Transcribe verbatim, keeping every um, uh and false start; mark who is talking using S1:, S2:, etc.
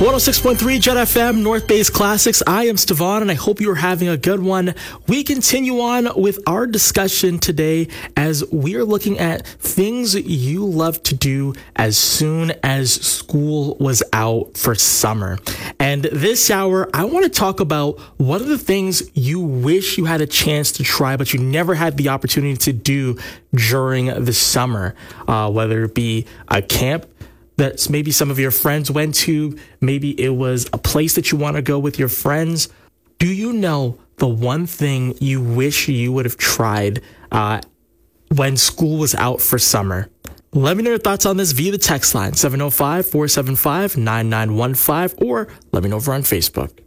S1: one oh six point three Jet F M, North Base Classics. I am Stevon, and I hope you are having a good one. We continue on with our discussion today as we are looking at things you love to do as soon as school was out for summer. And this hour, I want to talk about what are the things you wish you had a chance to try, but you never had the opportunity to do during the summer, uh, whether it be a camp that maybe some of your friends went to, maybe it was a place that you want to go with your friends. Do you know the one thing you wish you would have tried uh, when school was out for summer? Let me know your thoughts on this via the text line, seven oh five, four seven five, nine nine one five, or let me know over on Facebook.